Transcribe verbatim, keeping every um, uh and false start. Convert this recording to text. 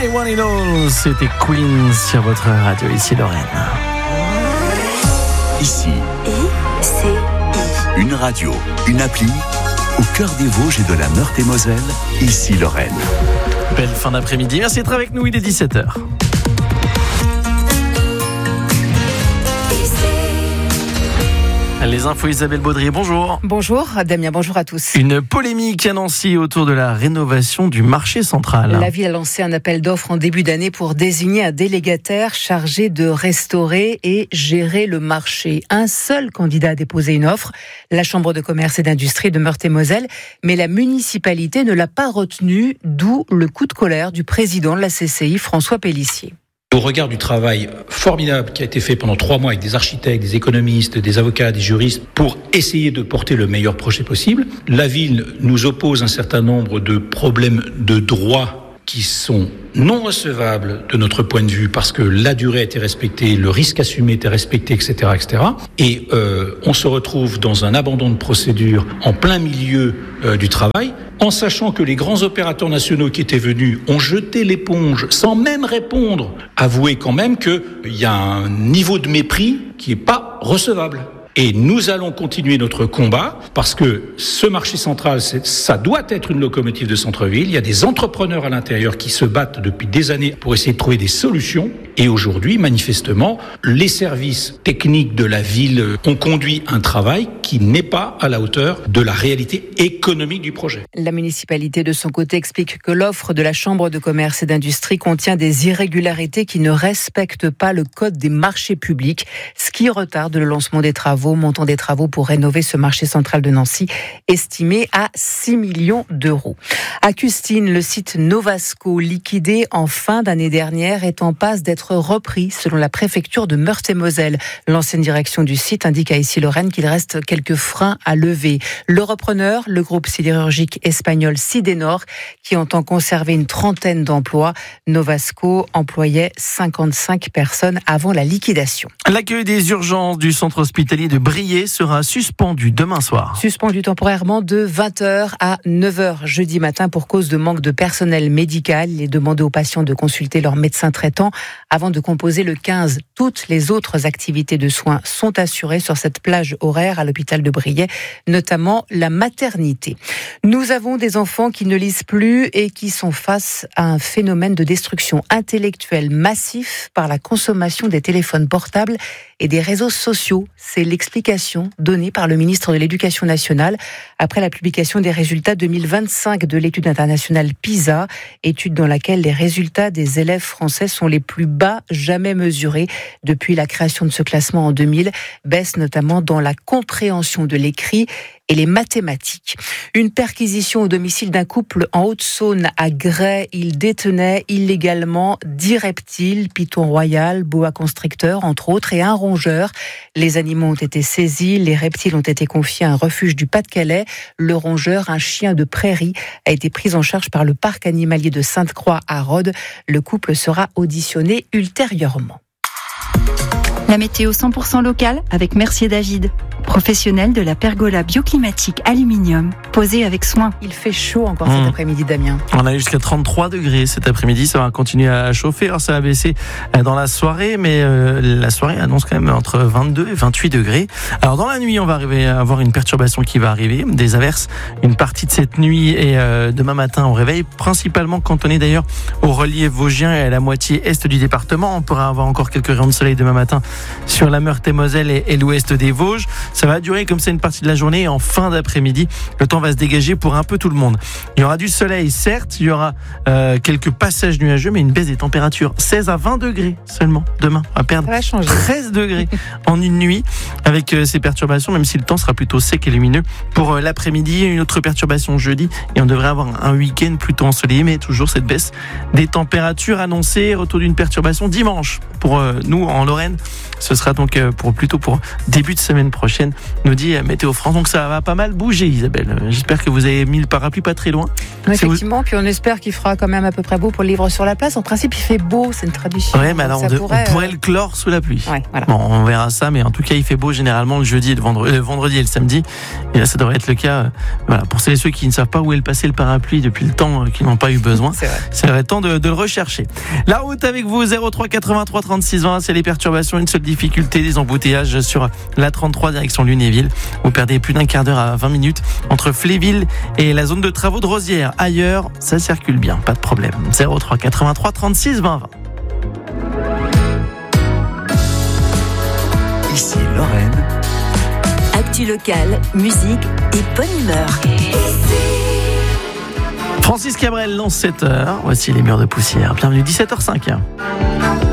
I Want It All, c'était Queen sur votre radio, ici Lorraine. Ici, I C I. une radio, une appli, au cœur des Vosges et de la Meurthe-et-Moselle, ici Lorraine. Belle fin d'après-midi, merci d'être avec nous, il est dix-sept heures. Les infos, Isabelle Baudry, bonjour. Bonjour Damien, bonjour à tous. Une polémique à Nancy autour de la rénovation du marché central. La ville a lancé un appel d'offres en début d'année pour désigner un délégataire chargé de restaurer et gérer le marché. Un seul candidat a déposé une offre, la Chambre de commerce et d'industrie de Meurthe-et-Moselle, mais la municipalité ne l'a pas retenu, d'où le coup de colère du président de la C C I, François Pélissier. Au regard du travail formidable qui a été fait pendant trois mois avec des architectes, des économistes, des avocats, des juristes, pour essayer de porter le meilleur projet possible, la ville nous oppose un certain nombre de problèmes de droit qui sont non recevables de notre point de vue parce que la durée a été respectée, le risque assumé était respecté, et cetera, et cetera. Et euh, on se retrouve dans un abandon de procédure en plein milieu euh, du travail, en sachant que les grands opérateurs nationaux qui étaient venus ont jeté l'éponge sans même répondre, avouer quand même qu'il y a un niveau de mépris qui n'est pas recevable. Et nous allons continuer notre combat parce que ce marché central, c'est, ça doit être une locomotive de centre-ville. Il y a des entrepreneurs à l'intérieur qui se battent depuis des années pour essayer de trouver des solutions. Et aujourd'hui, manifestement, les services techniques de la ville ont conduit un travail qui n'est pas à la hauteur de la réalité économique du projet. La municipalité, de son côté, explique que l'offre de la Chambre de commerce et d'industrie contient des irrégularités qui ne respectent pas le code des marchés publics, ce qui retarde le lancement des travaux. Montant des travaux pour rénover ce marché central de Nancy, estimé à six millions d'euros. À Custine, le site Novasco, liquidé en fin d'année dernière, est en passe d'être repris selon la préfecture de Meurthe-et-Moselle. L'ancienne direction du site indique à Ici Lorraine qu'il reste quelques freins à lever. Le repreneur, le groupe sidérurgique espagnol Sidenor, qui entend conserver une trentaine d'emplois. Novasco employait cinquante-cinq personnes avant la liquidation. L'accueil des urgences du centre hospitalier de Briey sera suspendu demain soir. Suspendu temporairement de vingt heures à neuf heures jeudi matin pour cause de manque de personnel médical. Il est demandé aux patients de consulter leur médecin traitant avant de composer le quinze. Toutes les autres activités de soins sont assurées sur cette plage horaire à l'hôpital de Briey, notamment la maternité. Nous avons des enfants qui ne lisent plus et qui sont face à un phénomène de destruction intellectuelle massif par la consommation des téléphones portables et des réseaux sociaux. C'est l'explication donnée par le ministre de l'Éducation nationale après la publication des résultats deux mille vingt-cinq de l'étude internationale PISA, étude dans laquelle les résultats des élèves français sont les plus bas jamais mesurés depuis la création de ce classement en deux mille, baisse notamment dans la compréhension de l'écrit et les mathématiques. Une perquisition au domicile d'un couple en Haute-Saône à Gray. Ils détenaient illégalement dix reptiles, python royal, boa constricteur, entre autres, et un rongeur. Les animaux ont été saisis, les reptiles ont été confiés à un refuge du Pas-de-Calais. Le rongeur, un chien de prairie, a été pris en charge par le parc animalier de Sainte-Croix à Rhodes. Le couple sera auditionné ultérieurement. La météo cent pour cent locale avec Mercier d'Agide, professionnel de la pergola bioclimatique aluminium, posée avec soin. Il fait chaud encore Mmh. cet après-midi, Damien. On a jusqu'à trente-trois degrés cet après-midi, ça va continuer à chauffer. Alors ça va baisser dans la soirée, mais euh, la soirée annonce quand même entre vingt-deux et vingt-huit degrés. Alors dans la nuit, on va arriver à avoir une perturbation qui va arriver, des averses une partie de cette nuit et euh, demain matin au réveil, principalement cantonné d'ailleurs au relief vosgien et à la moitié est du département. On pourra avoir encore quelques rayons de soleil demain matin sur la Meurthe-et-Moselle et, et l'ouest des Vosges. Ça va durer comme ça une partie de la journée et en fin d'après-midi, le temps va se dégager pour un peu tout le monde. Il y aura du soleil, certes, il y aura euh, quelques passages nuageux, mais une baisse des températures. seize à vingt degrés seulement demain. On va perdre Ça va changer. treize degrés en une nuit avec euh, ces perturbations, même si le temps sera plutôt sec et lumineux. Pour euh, l'après-midi, une autre perturbation jeudi et on devrait avoir un week-end plutôt ensoleillé, mais toujours cette baisse des températures annoncées. Retour d'une perturbation dimanche pour euh, nous en Lorraine. Ce sera donc euh, pour plutôt pour début de semaine prochaine. prochaine, nous dit Météo France. Donc ça va pas mal bouger, Isabelle. J'espère que vous avez mis le parapluie pas très loin. Oui, effectivement, vous... puis on espère qu'il fera quand même à peu près beau pour le livre sur la place. En principe, il fait beau, c'est une tradition. Oui, mais alors on, de, pourrait, on pourrait euh... le clore sous la pluie. Ouais, voilà. Bon, on verra ça, mais en tout cas, il fait beau généralement le jeudi et le vendredi, le vendredi et le samedi. Et là, ça devrait être le cas. Euh, voilà, pour celles et ceux qui ne savent pas où est passé le parapluie depuis le temps, euh, qui n'ont pas eu besoin, c'est vrai. Ça va être temps de, de le rechercher. La route avec vous, zéro trois quatre-vingt-trois trente-six vingt, c'est les perturbations, une seule difficulté, des embouteillages sur la trente-trois direction Lunéville. Vous perdez plus d'un quart d'heure à vingt minutes entre Fléville et la zone de travaux de Rosières. Ailleurs, ça circule bien, pas de problème. zéro trois quatre-vingt-trois trente-six vingt vingt. Ici Lorraine. Actu locale, musique et bonne humeur. Francis Cabrel lance sept heures. Voici les murs de poussière. Bienvenue dix-sept heures zéro cinq.